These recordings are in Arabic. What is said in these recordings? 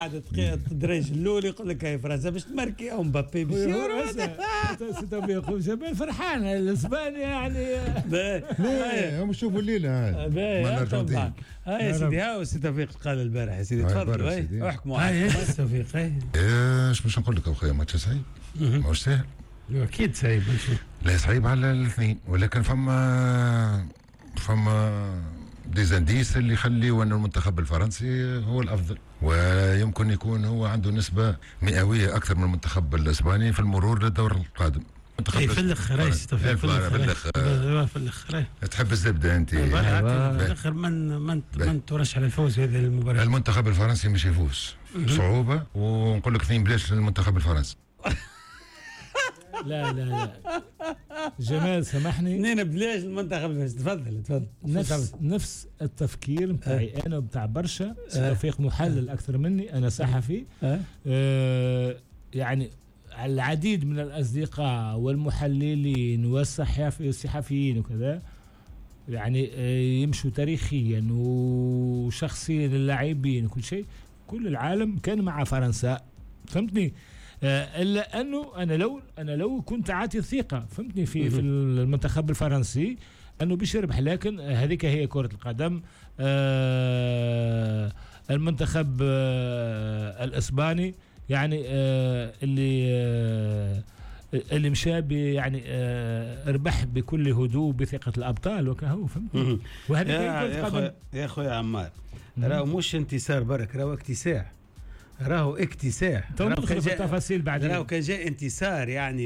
الدرج الاول يقول لك هاي فرنسا باش تماركي او مبابي باش يقول جمال فرحان الاسباني يعني. لا هم شوفوا الليله هاي طبعا. هاي يا سيدي هاو سي توفيق قال البارح يا سيدي تفضلوا احكموا. هاي توفيق ايش باش نقول لك اخويا ماتش صعيب مش سهل. اكيد صعيب. لا صعيب على الاثنين ولكن فما ديزانديس اللي يخليوا أن المنتخب الفرنسي هو الأفضل ويمكن يكون هو عنده نسبة مئوية أكثر من المنتخب الإسباني في المرور للدور القادم. في الاخر في الاخر تحب الزبدة أنت في الاخر من ترشح للفوز هذه المباراة. المنتخب الفرنسي مش يفوز صعوبة ونقول لك 2 بلاش للمنتخب الفرنسي. لا جمال سامحني 2 بلاش المنتخب. تفضل نفس التفكير بتاعي انا وبتاع برشا. توفيق محلل اكثر مني انا صحفي. يعني العديد من الاصدقاء والمحللين والصحفيين وكذا يعني يمشوا تاريخيا وشخصيا اللاعبين وكل شيء كل العالم كان مع فرنسا فهمتني. الا انه انا لو كنت عاطي الثقه فهمتني في المنتخب الفرنسي انه باش يربح لكن هذيك هي كره القدم. المنتخب الاسباني يعني اللي مشى يعني ربح بكل هدوء بثقه الابطال وكهو فهمتني. وهذا يا اخويا عمار راهو مش انتصار برك راهو اكتساح. راهو اكتساح. ندخل في التفاصيل بعدين. راهو كان جاء انتصار يعني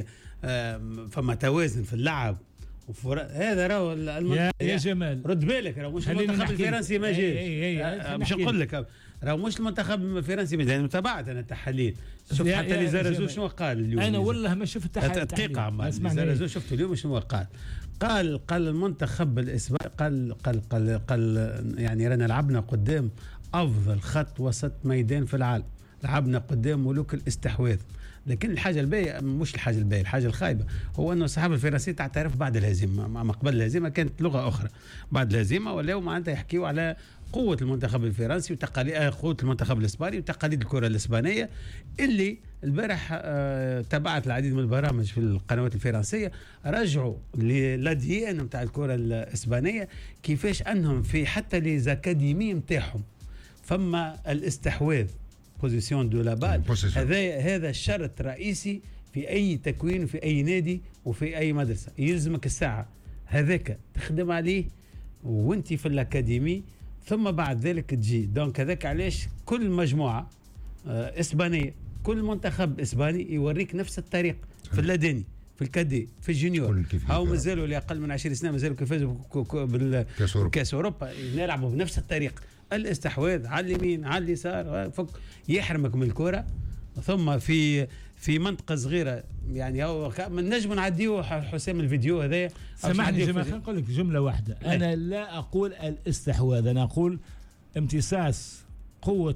فما توازن في اللعب هذا راهو يا جمال رد بالك راهو مش المنتخب الفرنسي ما جاش. مش نقول لك راهو مش المنتخب الفرنسي لأن تابعت انا التحاليل شوف حتى اللي زرزو شنو قال اليوم. انا والله ما شفت التحاليل. دقيقه عمار زرزو شفت اليوم شنو قال المنتخب الاسباني قال يعني رانا لعبنا قدام افضل خط وسط ميدان في العالم. لعبنا قدام ملوك الاستحواذ. لكن الحاجه الباهيه مش الحاجه الباهيه الحاجه الخايبه هو انه الصحافه الفرنسيه تعترف بعد الهزيمه. ما قبل الهزيمه كانت لغه اخرى. بعد الهزيمه ولاو معناتها يحكيوا على قوه المنتخب الفرنسي وتقاليد قوه المنتخب الاسباني وتقاليد الكره الاسبانيه اللي البارح تابعت العديد من البرامج في القنوات الفرنسيه رجعوا للاديان نتاع الكره الاسبانيه كيفاش انهم في حتى لي زاكاديمي نتاعهم فما الاستحواذ بوزيسيون دو لا بال. هذا الشرط رئيسي في اي تكوين وفي اي نادي وفي اي مدرسه. يلزمك الساعه هذاك تخدم عليه وانت في الاكاديمي ثم بعد ذلك تجي. دونك هذاك علاش كل مجموعه اسبانيه كل منتخب اسباني يوريك نفس الطريق في اللاديني في الكادي في الجونيور. هاو مازالوا لاقل من 20 سنه مازالوا كيفازوا بالكاس اوروبا نلعبوا بنفس الطريق. الاستحواذ على اليمين على اليسار يحرمك من الكره ثم في منطقه صغيره يعني من نجم نعديه حسام الفيديو هذا. سامحني جماعه خلينا نقول لك جمله واحده. انا لا اقول الاستحواذ انا اقول امتصاص قوه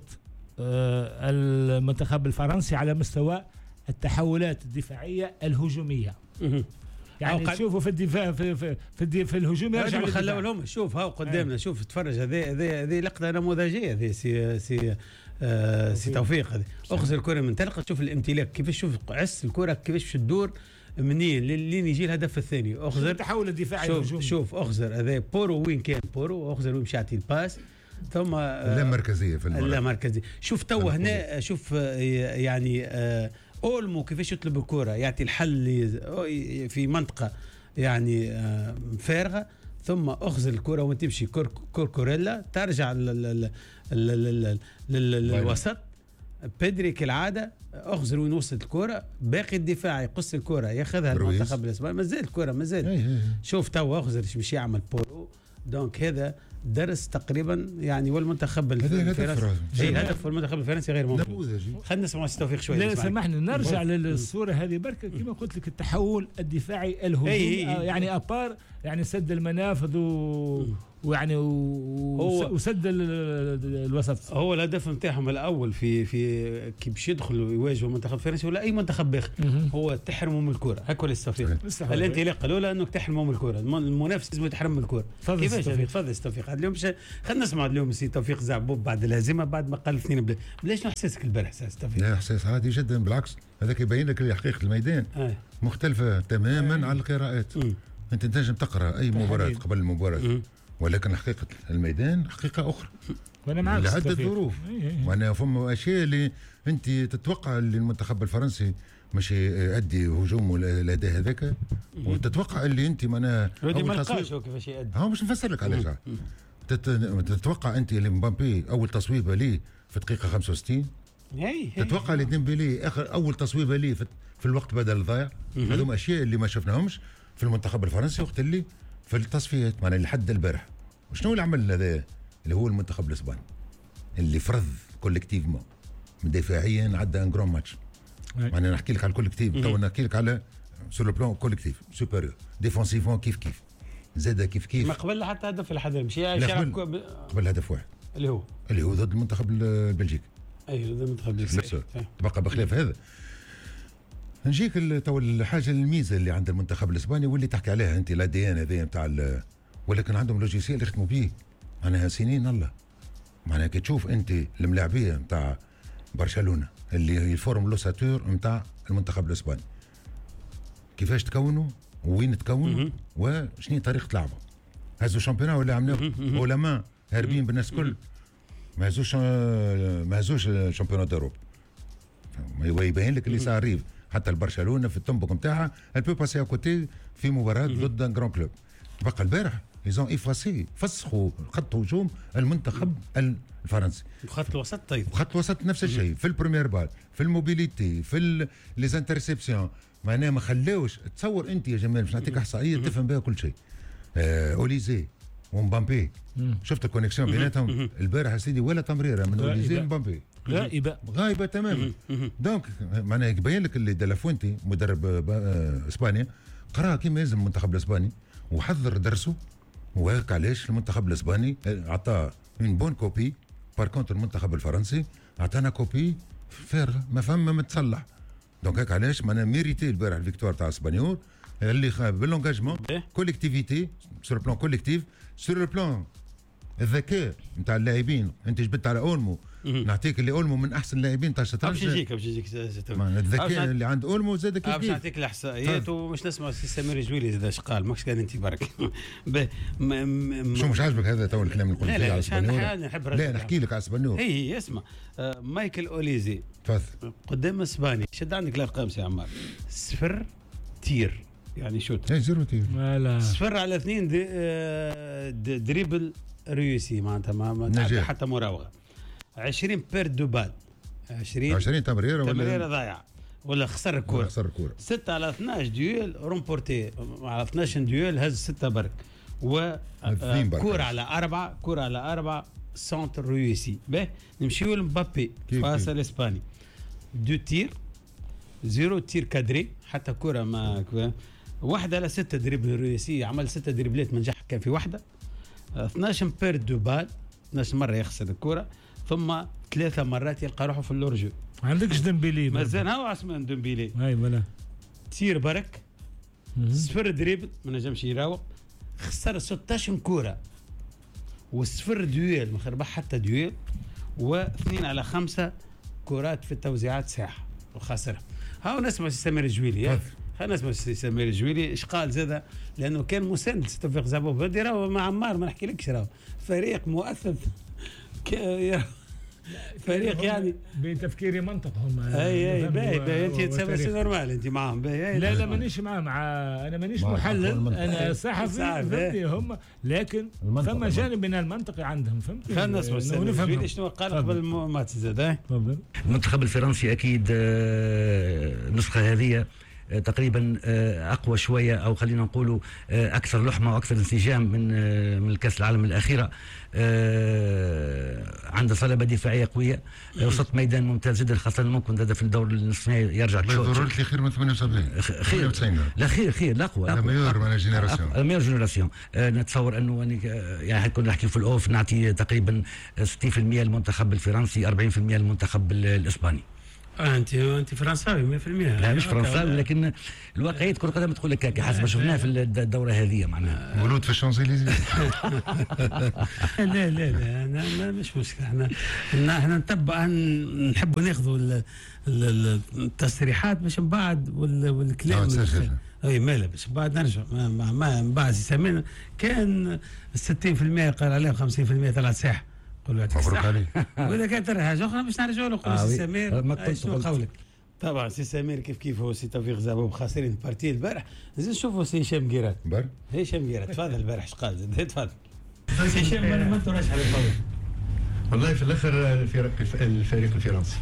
المنتخب الفرنسي على مستوى التحولات الدفاعيه الهجوميه. يعني تشوفوا في الدفاع في الهجوم يرجع ما خلاو لهم. شوف هاو قدامنا شوف تفرج هذه لقطه نموذجيه هذه سي توفيق هذه. اخذ الكره من تلقى تشوف الامتلاك كيفاش شوف عس الكره كيفاش تدور منين لين يجي الهدف الثاني. اخذر التحول الدفاعي الهجومي. شوف اخذر هذا بورو وين كان بورو اخذر وين مشى يعطي الباس ثم اللامركزيه في الملعب. اللامركزيه شوف تو هنا شوف يعني اولمو كيفاش يطلب الكره يعطي الحل في منطقه يعني فارغه ثم اخذ الكره وانت تمشي كوركوريلا ترجع للوسط بيدري كالعاده اخذ وين وصلت الكره باقي الدفاع يقص الكره ياخذها المنتخب الاسباني مازال الكره مازال. شوف تو اخذ باش يعمل بورو. دونك هذا درس تقريبا يعني والمنتخب الفرنسي هدف المنتخب الفرنسي غير ممكن. خلينا نسمع توفيق شويه. لا سامحني نرجع للصوره هذه بركه كما قلت لك التحول الدفاعي الهجومي يعني ابار يعني سد المنافذ ويعني وسد الوسط. هو الهدف نتاعهم الاول في كي باش يدخلوا يواجهوا المنتخب الفرنسي ولا اي منتخب اخر هو تحرموا من الكره هكا ولا التوفيق. الانطلاقه الاولى انك تحرموا من الكره المنافس لازم يتحرم من الكره. كيفاش تفضل توفيق واحد اليوم خلينا نسمع اليوم سي توفيق زعبوب بعد الهزيمه بعد ما قال 2 بلاش احساسك البارح احساس توفيق؟ لا احساس عادي جدا، بالعكس هذاك يبين لك حقيقه الميدان مختلفه تماما على القراءات. انت تنجم تقرا اي مباراه قبل المباراه، ولكن حقيقه الميدان حقيقه اخرى وانا معك لعده ظروف. وانا فما اشياء اللي انت تتوقع اللي المنتخب الفرنسي مش يؤدي هجوم الاداء هذاك، وتتوقع اللي انت معناها اول تصويب كيفاش يؤدي. ها مش نفسر لك علاش. تتوقع انت اللي مبابي اول تصويبه ليه في دقيقه 65، تتوقع اللي ديمبلي اول تصويبه ليه في الوقت بدل الضايع. هذوما اشياء اللي ما شفناهمش في المنتخب الفرنسي وقت اللي في التصفيات معناها لحد البارح. وشنو العمل هذا اللي هو المنتخب الاسباني اللي فرض كولكتيفمون دفاعيا عدى ان جرون ماتش. معناها نحكي لك على الكولكتيف، تو نحكي لك على سور لو بلان كولكتيف سوبيريور ديفونسيفون كيف زاد كيف ما قبل حتى هدف الحضري مش قبل هدف واحد اللي هو ضد المنتخب البلجيكي. ايوه ضد المنتخب البلجيكي. تبقى بخلاف هذا نجيك تو الحاجه الميزه اللي عند المنتخب الاسباني واللي تحكي عليها انت الADN هذا نتاع ولكن عندهم لوجيسيال يخدموا به معناها سنين. الله معناها كي تشوف انت الملاعبيه نتاع برشلونه اللي هي الفورم لوساتور نتاع المنتخب الاسباني كيفاش تكونوا وين تكونوا وشنو طريقه لعبه. هزوا شامبيون ولا عملوه ولا ما هاربين بالناس كل ما هزوش شامبيون دوروب. يبين لك اللي صار حتى البرشلونه في التنبك نتاعها البو باسي كوتي في مباراه ضد ان جران كلوب. بقى البارح ليزون ايفاسي فسخوا خط هجوم المنتخب الفرنسي. خط الوسط طيب خط الوسط نفس الشيء في البريمير بال في الموبيليتي في لي زانترسيبسيون معناها ما خلاوش. تصور انت يا جمال باش نعطيك احصائيه تفهم بها كل شيء. اوليزي ومبامبي شفت الكونيكسيون بيناتهم البارح سيدي ولا تمريره من اوليزي ومبامبي غايبه تماما. دونك معناها يبين لك اللي دلافوينتي مدرب اسبانيا قرا كيما لازم المنتخب الاسباني وحضر درسه. وهيك علاش المنتخب الاسباني عطاه اون بون كوبي. بار كونتر المنتخب الفرنسي عطانا كوبي فارغه ما فما متصلح. دونك هيك علاش معناها ميريتي البارح الفيكتوار تاع اسبانيول اللي باللونجاجمون كوليكتيفيتي سور بلان كوليكتيف سور بلان الذكاء نتاع اللاعبين. انت جبت على اولمو نعطيك اللي اولمو من احسن اللاعبين تاع الشطرنج. باش نجيك الذكاء اللي عند اولمو زاد كيف باش نعطيك الاحصائيات ومش نسمع سي سمير جويلي زاد اش قال ماكش قال انت برك. شو مش عاجبك هذا تو الكلام اللي قلت فيه على اسبانيول؟ لا نحكي لك على اسبانيول. هي اسمع مايكل اوليزي تفضل قدام اسباني شد عندك الارقام سي عمار 0 تير يعني شوت 0 تير 0 على 2 دريبل ريوسي معناتها ما حتى مراوغه 20 بير دو بال 20 تمريره ضايعه ولا خسر الكره 6 على 12 ديول رومبورتي على 12 ديول هز 6 برك وكره على 4 سنتر ريوسي. باهي نمشيو لمبابي فاس الاسباني 2 تير 0 تير كادري حتى كره ما 1 على 6 دريبل ريوسي عمل 6 دريبلات ما نجح كان في واحده 12 بير دو بال 12 مره يخسر الكره ثم 3 مرات يلقى روحه في اللورجو. عندكش ديمبيلي مازال هو عثمان ديمبيلي اي ولا تير برك 0 دريبل ما نجمش يراوغ خسر 16 كره و0 دويل ما خربح حتى دويل و2 على 5 كرات في التوزيعات ساحه وخاسرها. هاو نسمع سمير الجويلي خلينا نسمع سمير الجويلي ايش قال زاده لانه كان مساند توفيق زعبوب بدي راهو مع عمار ما نحكي لكش راهو فريق مؤثث فريق يعني بتفكيري منطقهم. اي باهي انت تسوي نورمال انت معاهم باهي. لا مانيش معاهم انا مانيش محلل انا صحفي فهمتي هم لكن ثم جانب من المنطقي عندهم فهمتي. خلينا نسمع شنو قال قبل الماتش زاد. تفضل. المنتخب الفرنسي اكيد النسخه هذه تقريبا اقوى شويه او خلينا نقولوا اكثر لحمه واكثر انسجام من الكاس العالم الاخيره. عنده صلابه دفاعيه قويه وسط ميدان ممتاز جدا خاصه ممكن هذا في الدور النصف النهائي يرجع ضروري خير من 78 خير لا خير الاقوى الميور جينيراسيون. نتصور انه يعني حنكون نحكي في الاوف نعطي تقريبا 60% للمنتخب الفرنسي 40% للمنتخب الاسباني. انت فرنساوي 100%. لا مش فرنساوي، لكن الواقعيه كره القدم تقول لك هكا حسب ما شفناها في الدوره هذه معناها. مولود في الشانزليزيه. لا لا لا أنا مش مشكله. احنا نتبع، نحب ناخذوا التصريحات باش من بعد والكلام. اي ماله باش بعد نرجع من بعد سامين كان 60% قال عليه 50% طلعت ساحه. قول له مبروك عليك. واذا كانت حاجه اخرى باش نرجعوا له. قول سي سمير شنو قولك؟ طبعا سي سمير كيف هو سي توفيق زعما خاسرين البارتي البارح. زيد نشوفوا سي هشام قيرات. هشام قيرات تفضل. البارح اش قال زيد تفضل سي هشام. ما انتوش على الفضل والله في الاخر الفريق الفرنسي.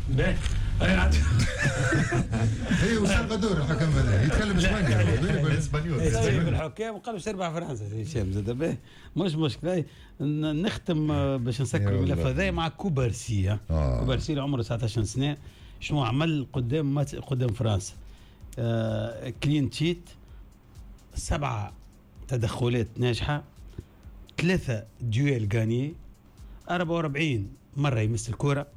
اي وسالفادور الحكم هذا يتكلم اسبانيول. اسبانيول الحكام وقالوا سيربح فرنسا. هشام زاد مش مشكله. نختم باش نسكر الملف هذا مع كوبارسي. كوبارسي اللي عمره 19 سنه. شنو عمل قدام فرنسا؟ كلين شيت، 7 تدخلات ناجحه، 3 دويل غاني، 44 مره يمس الكره،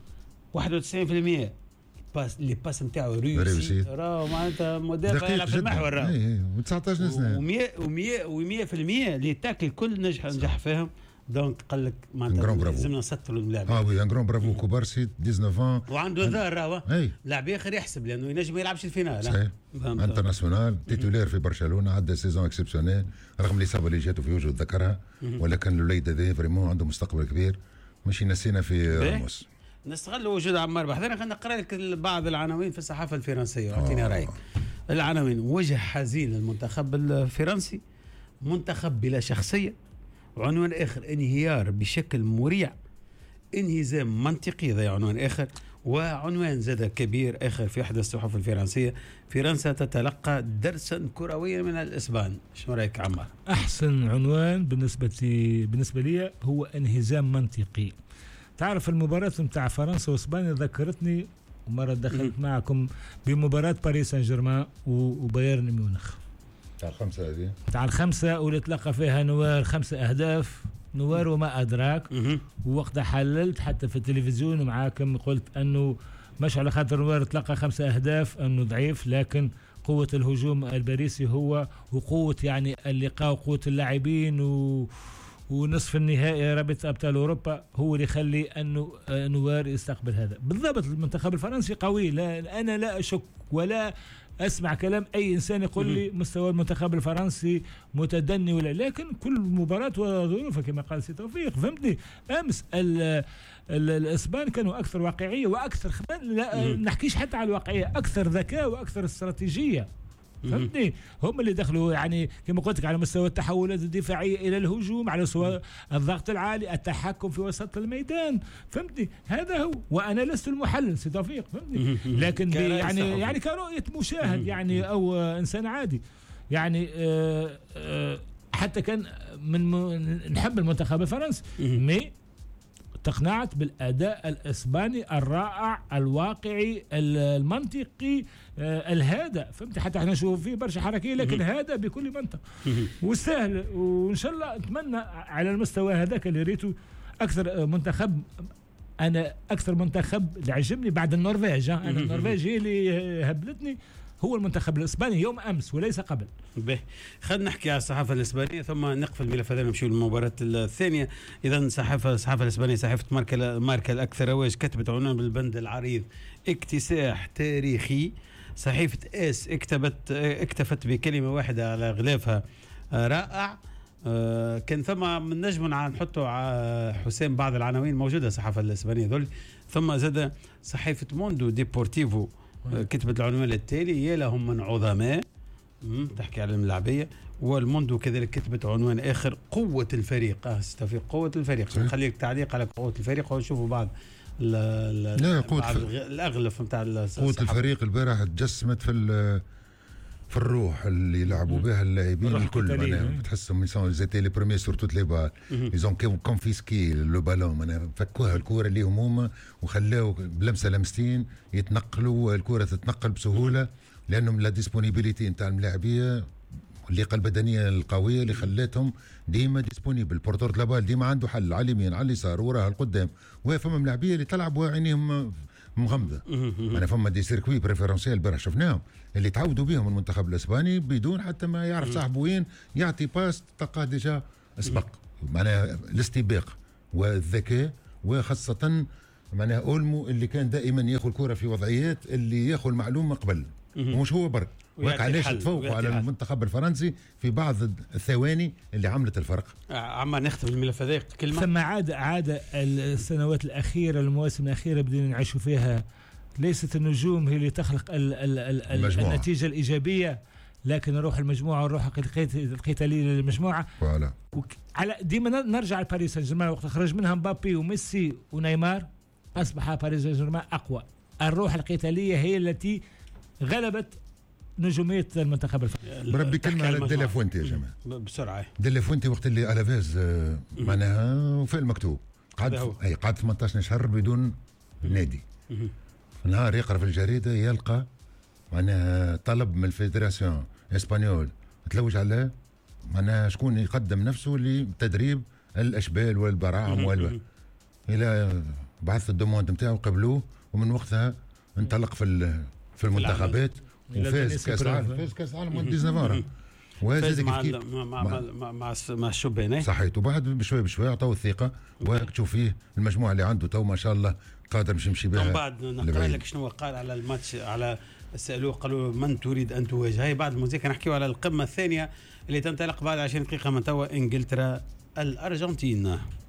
91% لي باس نتاعو ريوسي. راهو معناتها مدافع يلعب في المحور. راهو و19 سنه و100% اللي تاكل كل نجح فيهم. دونك قال لك معناتها لازمنا نسطروا الملاعب. وي ان جرون برافو كوبارسي 19 وعنده ذار. راهو لاعب اخر يحسب لانه ينجم ما يلعبش الفينال. صحيح انترناسيونال تيتولير في برشلونه، عدى سيزون اكسبسيونيل رغم الاصابه اللي جاته في وجهه ذكرها، ولكن الوليد هذا فريمون عنده مستقبل كبير. مش نسينا في راموس. نستغل وجود عمار بحذنا. خلينا نقرا لك بعض العناوين في الصحافه الفرنسيه واعطيني رايك. العناوين: وجه حزين للمنتخب الفرنسي، منتخب بلا شخصيه. عنوان اخر: انهيار بشكل مريع، انهزام منطقي. هذا عنوان اخر. وعنوان زاد كبير اخر في احدى الصحف الفرنسيه: فرنسا تتلقى درسا كرويا من الاسبان. شنو رايك عمار؟ احسن عنوان بالنسبه لي هو انهزام منطقي. تعرف المباراة نتاع فرنسا واسبانيا ذكرتني مرة دخلت معكم بمباراة باريس سان جيرمان وبايرن ميونخ. تاع الخمسة واللي تلقى فيها نوار 5 أهداف. نوار وما أدراك. ووقتها حللت حتى في التلفزيون معاكم قلت أنه مش على خاطر نوار تلقى 5 أهداف أنه ضعيف، لكن قوة الهجوم الباريسي هو وقوة يعني اللقاء وقوة اللاعبين ونصف النهائي رابطة أبطال أوروبا هو اللي يخلي أنه نوار يستقبل هذا. بالضبط المنتخب الفرنسي قوي. لا أنا لا أشك ولا أسمع كلام أي إنسان يقول لي مستوى المنتخب الفرنسي متدني ولا، لكن كل مباراة وظروفها كما قال سي توفيق. فهمتني؟ أمس الإسبان كانوا أكثر واقعية وأكثر لا نحكيش حتى على الواقعية، أكثر ذكاء وأكثر استراتيجية. فهمتني؟ هم اللي دخلوا يعني كما قلت لك على مستوى التحولات الدفاعيه الى الهجوم، على مستوى الضغط العالي، التحكم في وسط الميدان. فهمتني؟ هذا هو. وانا لست المحلل سي توفيق. فهمتني؟ لكن يعني كرؤيه مشاهد يعني او انسان عادي يعني حتى كان نحب المنتخب الفرنسي مي تقنعت بالأداء الإسباني الرائع الواقعي المنطقي الهادئ. فهمت؟ حتى احنا نشوف فيه برشا حركية لكن هذا بكل منطق وسهل. وإن شاء الله أتمنى على المستوى هذاك اللي ريته أكثر منتخب. أنا أكثر منتخب اللي عجبني بعد النرويج. أنا النرويج هي اللي هبلتني هو المنتخب الإسباني يوم أمس وليس قبل. خلينا نحكي على الصحافة الإسبانية ثم نقفل الملف هذا ونمشي للمباراة الثانية. إذا الصحافة الإسبانية صحيفة ماركا الأكثر رواج كتبت عنوان بالبند العريض: اكتساح تاريخي. صحيفة إس اكتفت بكلمة واحدة على غلافها: رائع. كان ثم من نجم نحطوا حسام بعض العناوين موجودة الصحافة الإسبانية ذول. ثم زاد صحيفة موندو ديبورتيفو كتبت العنوان التالي: يا لهم من عظماء. تحكي على الملاعبية. والموندو كذلك كتبت عنوان آخر: قوة الفريق. استفيق قوة الفريق. نخليك تعليق على قوة الفريق ونشوفوا بعض الأغلف نتاع قوة الفريق. البارح تجسمت في الروح اللي يلعبوا بها اللاعبين الكل. تحسهم زيتي لي بروميير سور توت لي بال ايزون كونفيسكي لو بالون. فكوها الكوره اللي هما وخلاو بلمسه لمستين يتنقلوا الكوره تتنقل بسهوله لانهم لا ديسبونيبيليتي نتاع الملاعبيه اللياقه البدنيه القويه اللي خلاتهم ديما ديسبونيبل. بورتور لابال ديما عنده حل على اليمين على اليسار وراه القدام. وفما ملاعبيه اللي تلعب وعينيهم مغمضه. انا فما دي سيركوي بريفيرونسيال البارح شفناهم اللي تعودوا بهم المنتخب الاسباني بدون حتى ما يعرف صاحبه وين يعطي باس تلقاه ديجا اسبق. معناها الاستباق والذكاء، وخاصه معناها اولمو اللي كان دائما ياخذ الكره في وضعيات اللي ياخذ المعلومه قبل، ومش هو برك. وعلاش تفوقوا على المنتخب الفرنسي في بعض الثواني اللي عملت الفرق. عما نختم الملف هذا كلمه. ثم عاد السنوات الاخيره، المواسم الاخيره بدنا نعيشوا فيها، ليست النجوم هي اللي تخلق النتيجه الايجابيه، لكن روح المجموعه والروح القتاليه للمجموعه. فوالا على ديما نرجع لباريس سان جيرمان، وقت خرج منها مبابي وميسي ونيمار اصبح باريس سان جيرمان اقوى. الروح القتاليه هي التي غلبت نجوميه المنتخب الفرنسي. بربي كلمه على ديلافوينتي يا جماعه بسرعه. ديلافوينتي وقت اللي الافيز معناها في المكتوب قعد 18 شهر بدون نادي. في نهار يقرا في الجريده يلقى معناها طلب من الفيدراسيون اسبانيول تلوج على معناها شكون يقدم نفسه لتدريب الاشبال والبراعم الى بعث الدوموند نتاعو قبلوه، ومن وقتها انطلق في المنتخبات وفاز كاس العالم 19 وهذا مع الشبان صحيح. وبعد بشوي بشوي عطوه الثقه، وتشوف فيه المجموعه اللي عنده تو ما شاء الله قادر مش يمشي بها. من بعد نقرا لك شنو قال على الماتش، على سالوه قالوا من تريد ان تواجه. هي بعد الموسيقى نحكيو على القمه الثانيه اللي تنطلق بعد 20 دقيقه من توا، انجلترا الارجنتين.